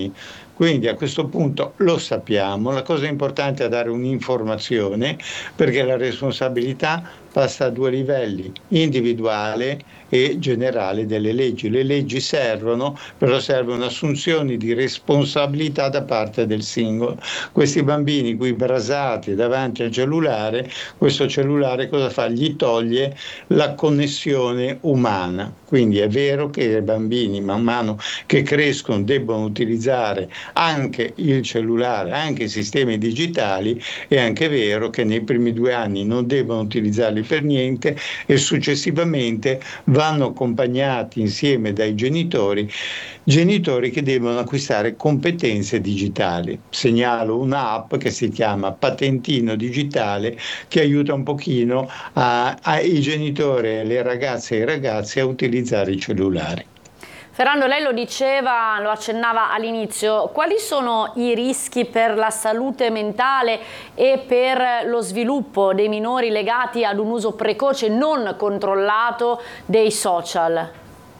bambini. Quindi a questo punto lo sappiamo, la cosa importante è dare un'informazione, perché la responsabilità passa a due livelli, individuale e generale delle leggi. Le leggi servono, però servono assunzioni di responsabilità da parte del singolo. Questi bambini qui brasati davanti al cellulare, questo cellulare cosa fa? Gli toglie la connessione umana. Quindi è vero che i bambini man mano che crescono debbono utilizzare anche il cellulare, anche i sistemi digitali, è anche vero che nei primi 2 anni non devono utilizzarli per niente e successivamente vanno accompagnati insieme dai genitori che devono acquistare competenze digitali. Segnalo un'app che si chiama Patentino Digitale, che aiuta un pochino ai genitori, le ragazze e i ragazzi a utilizzare i cellulari. Ferrando, lei lo diceva, lo accennava all'inizio, quali sono i rischi per la salute mentale e per lo sviluppo dei minori legati ad un uso precoce non controllato dei social?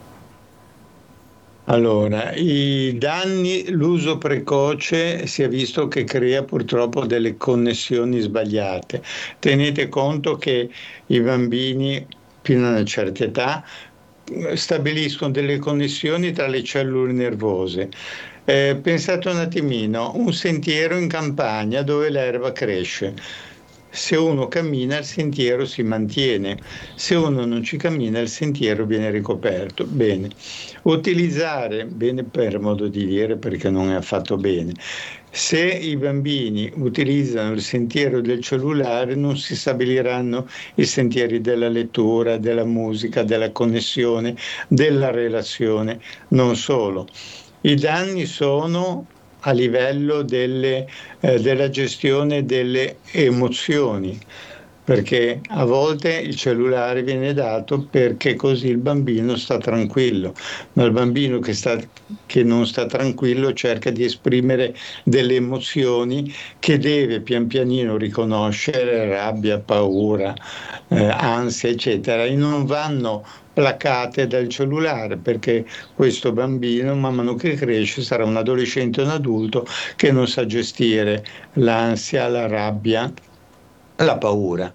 Allora, i danni, l'uso precoce si è visto che crea purtroppo delle connessioni sbagliate. Tenete conto che i bambini fino a una certa età stabiliscono delle connessioni tra le cellule nervose. Pensate un attimino, un sentiero in campagna dove l'erba cresce. Se uno cammina il sentiero si mantiene, se uno non ci cammina il sentiero viene ricoperto. Bene, utilizzare, bene per modo di dire perché non è affatto bene, se i bambini utilizzano il sentiero del cellulare non si stabiliranno i sentieri della lettura, della musica, della connessione, della relazione, non solo. I danni sono a livello della gestione delle emozioni, perché a volte il cellulare viene dato perché così il bambino sta tranquillo, ma il bambino che non sta tranquillo cerca di esprimere delle emozioni che deve pian pianino riconoscere, rabbia, paura, ansia, eccetera, e non vanno placate dal cellulare, perché questo bambino, man mano che cresce, sarà un adolescente o un adulto che non sa gestire l'ansia, la rabbia, la paura.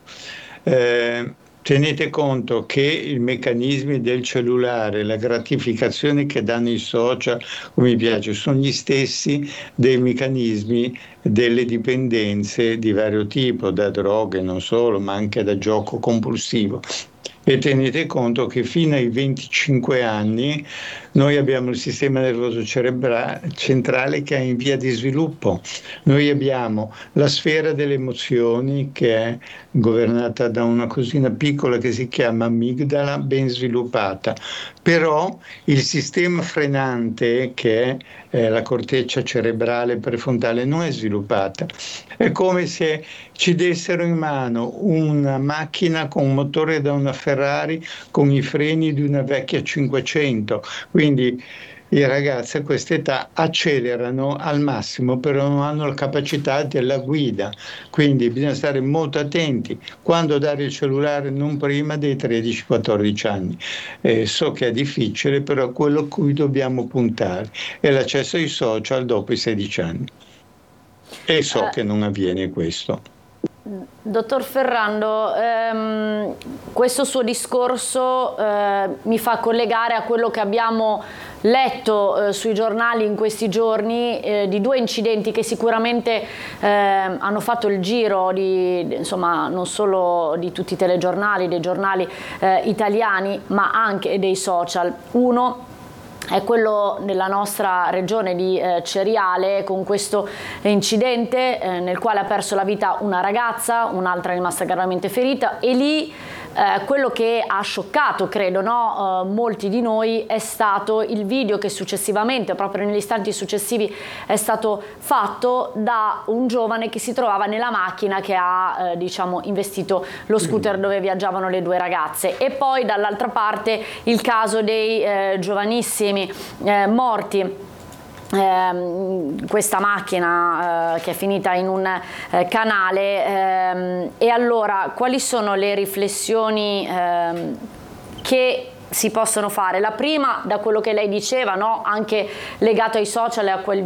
Tenete conto che i meccanismi del cellulare, la gratificazione che danno i social, come mi piace, sono gli stessi dei meccanismi delle dipendenze di vario tipo, da droghe non solo, ma anche da gioco compulsivo. E tenete conto che fino ai 25 anni noi abbiamo il sistema nervoso centrale che è in via di sviluppo. Noi abbiamo la sfera delle emozioni che è governata da una cosina piccola che si chiama amigdala, ben sviluppata. Però il sistema frenante, che è la corteccia cerebrale prefrontale, non è sviluppata. È come se ci dessero in mano una macchina con un motore da una Ferrari con i freni di una vecchia 500. Quindi i ragazzi a questa età accelerano al massimo, però non hanno la capacità della guida. Quindi bisogna stare molto attenti quando dare il cellulare, non prima dei 13-14 anni. So che è difficile, però quello a cui dobbiamo puntare è l'accesso ai social dopo i 16 anni. E so che non avviene questo. Dottor Ferrando, questo suo discorso mi fa collegare a quello che abbiamo letto sui giornali in questi giorni, di due incidenti che sicuramente hanno fatto il giro insomma, non solo di tutti i telegiornali, dei giornali italiani, ma anche dei social. Uno è quello nella nostra regione di Ceriale, con questo incidente nel quale ha perso la vita una ragazza, un'altra è rimasta gravemente ferita, e lì quello che ha scioccato, credo, molti di noi è stato il video che successivamente, proprio negli istanti successivi, è stato fatto da un giovane che si trovava nella macchina che ha diciamo investito lo scooter dove viaggiavano le due ragazze. E poi dall'altra parte il caso dei giovanissimi morti, questa macchina che è finita in un canale. E allora quali sono le riflessioni che si possono fare? La prima, da quello che lei diceva, anche legato ai social e a quel